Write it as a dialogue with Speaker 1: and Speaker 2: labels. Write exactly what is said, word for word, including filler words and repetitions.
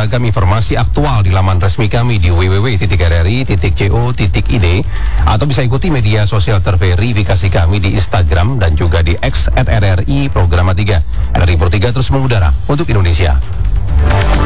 Speaker 1: beragam informasi aktual di laman resmi kami di w w w titik r r i titik co titik i d atau bisa ikuti media sosial terverifikasi kami di Instagram dan juga di X at R R I Programa tiga. R R I Pro tiga terus mengudara untuk Indonesia.